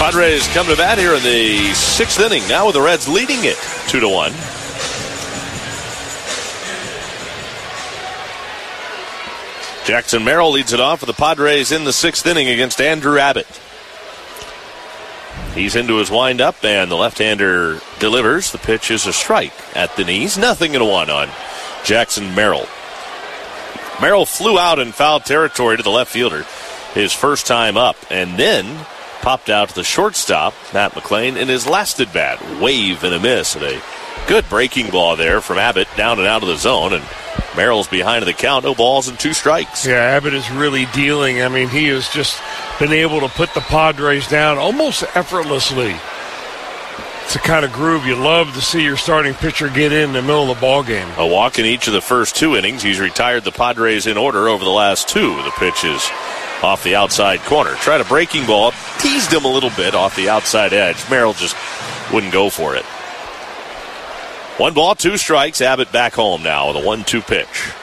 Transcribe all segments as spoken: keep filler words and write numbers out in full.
Padres come to bat here in the sixth inning. Now with the Reds leading it two to one. Jackson Merrill leads it off for the Padres in the sixth inning against Andrew Abbott. He's into his windup, and the left-hander delivers. The pitch is a strike at the knees. Nothing in one on Jackson Merrill. Merrill flew out in foul territory to the left fielder his first time up, and then popped out to the shortstop, Matt McLean, in his last at-bat. Wave and a miss. And a good breaking ball there from Abbott down and out of the zone, and Merrill's behind the count. No balls and two strikes. Yeah, Abbott is really dealing. I mean, he has just been able to put the Padres down almost effortlessly. It's the kind of groove you love to see your starting pitcher get in the middle of the ball game. A walk in each of the first two innings. He's retired the Padres in order over the last two. The pitch is off the outside corner. Tried a breaking ball, teased him a little bit off the outside edge. Merrill just wouldn't go for it. One ball, two strikes. Abbott back home now with a one two pitch.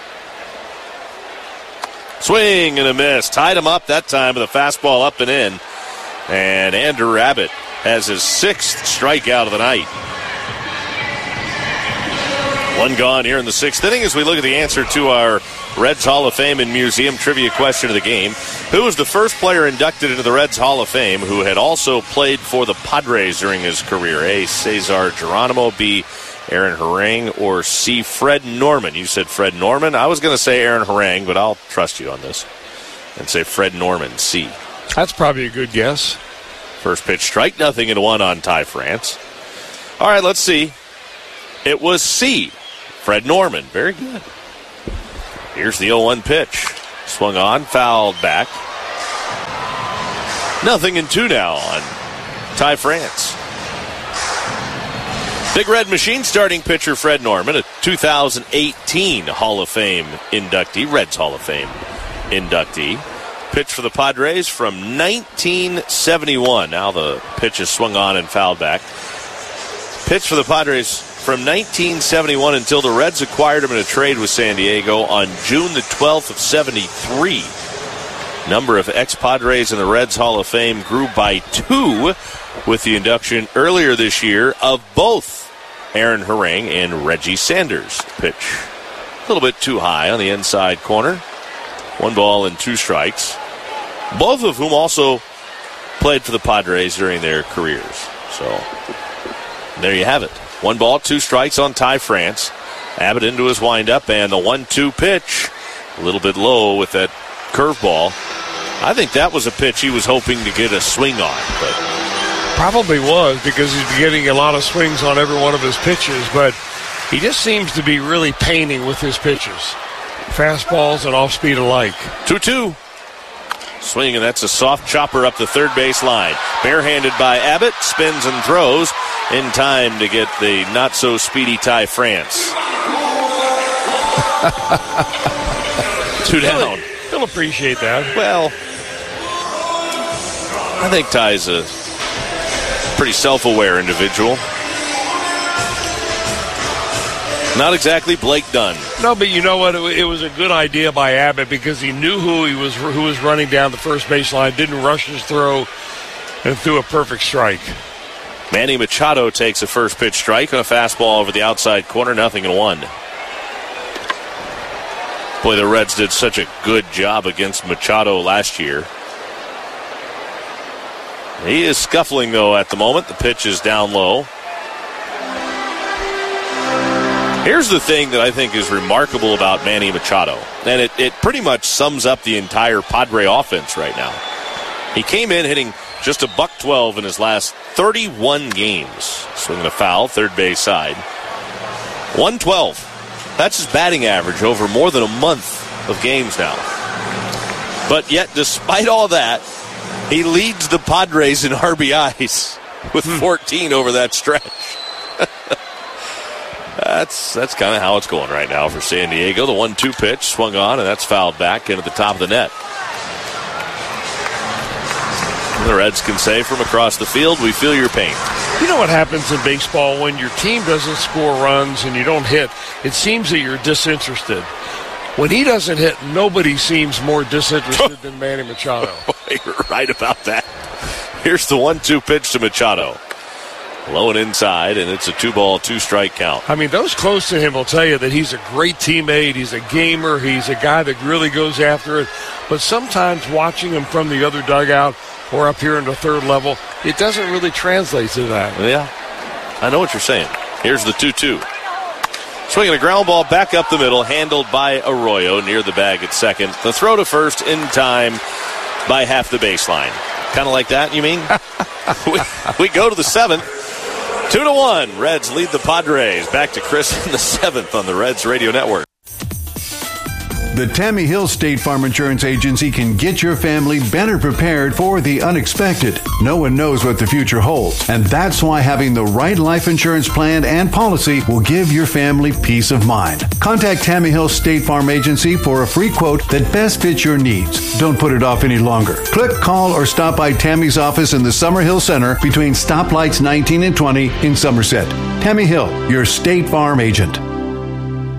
Swing and a miss. Tied him up that time with a fastball up and in. And Andrew Abbott has his sixth strikeout of the night. One gone here in the sixth inning as we look at the answer to our Reds Hall of Fame and Museum trivia question of the game. Who was the first player inducted into the Reds Hall of Fame who had also played for the Padres during his career? A, Cesar Geronimo. B, Aaron Harang. Or C, Fred Norman. You said Fred Norman. I was going to say Aaron Harang, but I'll trust you on this and say Fred Norman, C. That's probably a good guess. First pitch strike, nothing in one on Ty France. All right, let's see. It was C, Fred Norman. Very good. Here's the oh one pitch. Swung on, fouled back. Nothing in two now on Ty France. Big Red Machine starting pitcher Fred Norman, a two thousand eighteen Hall of Fame inductee, Reds Hall of Fame inductee. Pitch for the Padres from nineteen seventy-one. Now the pitch is swung on and fouled back. Pitch for the Padres from nineteen seventy-one until the Reds acquired him in a trade with San Diego on June the twelfth of seventy-three. Number of ex-Padres in the Reds Hall of Fame grew by two with the induction earlier this year of both Aaron Harang and Reggie Sanders. Pitch a little bit too high on the inside corner. One ball and two strikes. Both of whom also played for the Padres during their careers. So there you have it. One ball, two strikes on Ty France. Abbott into his windup, and the one two pitch. A little bit low with that curveball. I think that was a pitch he was hoping to get a swing on. But probably was, because he's been getting a lot of swings on every one of his pitches. But he just seems to be really painting with his pitches. Fastballs and off-speed alike. two two. Swing, and that's a soft chopper up the third base line. Barehanded by Abbott, spins and throws in time to get the not-so-speedy Ty France. Two down. He'll appreciate that. Well, I think Ty's a pretty self-aware individual. Not exactly Blake Dunn. No, but you know what? It, it was a good idea by Abbott because he knew who he was, who was running down the first baseline, didn't rush his throw, and threw a perfect strike. Manny Machado takes a first pitch strike on a fastball over the outside corner, nothing in one. Boy, the Reds did such a good job against Machado last year. He is scuffling, though, at the moment. The pitch is down low. Here's the thing that I think is remarkable about Manny Machado, and it, it pretty much sums up the entire Padre offense right now. He came in hitting just a buck twelve in his last thirty-one games. Swinging a foul, third base side. one twelve. That's his batting average over more than a month of games now. But yet, despite all that, he leads the Padres in R B Is with fourteen over that stretch. That's that's kind of how it's going right now for San Diego. The one two pitch swung on, and that's fouled back into the top of the net. The Reds can say from across the field, we feel your pain. You know what happens in baseball when your team doesn't score runs and you don't hit? It seems that you're disinterested. When he doesn't hit, nobody seems more disinterested than Manny Machado. You're right about that. Here's the one two pitch to Machado. Low and inside, and it's a two-ball, two-strike count. I mean, those close to him will tell you that he's a great teammate. He's a gamer. He's a guy that really goes after it. But sometimes watching him from the other dugout or up here in the third level, it doesn't really translate to that. Yeah, I know what you're saying. Here's the two two. Swinging a ground ball back up the middle, handled by Arroyo near the bag at second. The throw to first in time by half the baseline. Kind of like that, you mean? we, we go to the seventh. Two to one. Reds lead the Padres. Back to Chris in the seventh on the Reds Radio Network. The Tammy Hill State Farm Insurance Agency can get your family better prepared for the unexpected. No one knows what the future holds, and that's why having the right life insurance plan and policy will give your family peace of mind. Contact Tammy Hill State Farm Agency for a free quote that best fits your needs. Don't put it off any longer. Click, call, or stop by Tammy's office in the Summerhill Center between stoplights nineteen and twenty in Somerset. Tammy Hill, your State Farm agent.